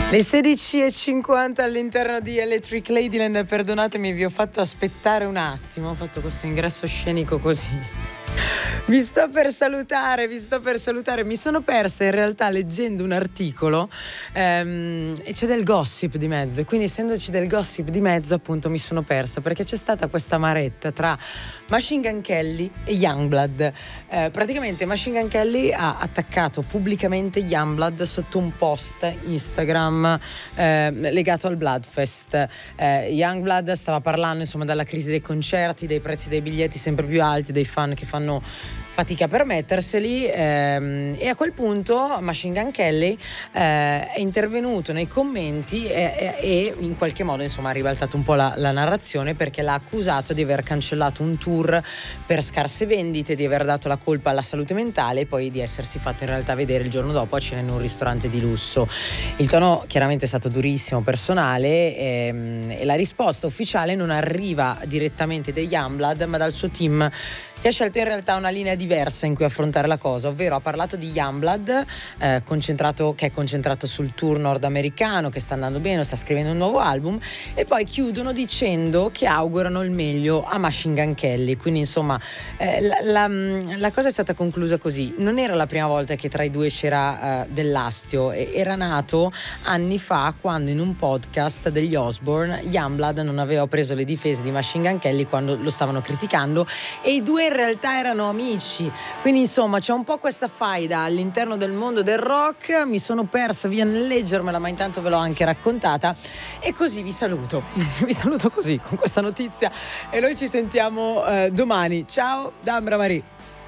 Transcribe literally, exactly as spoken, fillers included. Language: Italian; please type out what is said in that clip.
Le sedici e cinquanta all'interno di Electric Ladyland, perdonatemi, vi ho fatto aspettare un attimo, ho fatto questo ingresso scenico così. Vi sto per salutare, vi sto per salutare. Mi sono persa in realtà leggendo un articolo ehm, e c'è del gossip di mezzo, e quindi essendoci del gossip di mezzo appunto mi sono persa, perché c'è stata questa maretta tra Machine Gun Kelly e Youngblood. Eh, praticamente Machine Gun Kelly ha attaccato pubblicamente Youngblood sotto un post Instagram eh, legato al Bloodfest. eh, Youngblood stava parlando insomma della crisi dei concerti, dei prezzi dei biglietti sempre più alti, dei fan che fanno fatica a permetterseli, ehm, e a quel punto Machine Gun Kelly eh, è intervenuto nei commenti e, e, e in qualche modo insomma ha ribaltato un po' la, la narrazione, perché l'ha accusato di aver cancellato un tour per scarse vendite, di aver dato la colpa alla salute mentale e poi di essersi fatto in realtà vedere il giorno dopo a cena in un ristorante di lusso. Il tono chiaramente è stato durissimo, personale, ehm, e la risposta ufficiale non arriva direttamente da Youngblood ma dal suo team, che ha scelto in realtà una linea diversa in cui affrontare la cosa, ovvero ha parlato di Youngblood, eh, concentrato, che è concentrato sul tour nordamericano, che sta andando bene, sta scrivendo un nuovo album, e poi chiudono dicendo che augurano il meglio a Machine Gun Kelly. Quindi insomma eh, la, la, la cosa è stata conclusa così. Non era la prima volta che tra i due c'era eh, dell'astio, era nato anni fa, quando in un podcast degli Osbourne Youngblood non aveva preso le difese di Machine Gun Kelly quando lo stavano criticando, e i due in realtà erano amici. Quindi insomma c'è un po' questa faida all'interno del mondo del rock. Mi sono persa via nel leggermela, ma intanto ve l'ho anche raccontata, e così vi saluto vi saluto così con questa notizia, e noi ci sentiamo eh, domani. Ciao da Ambra Marie.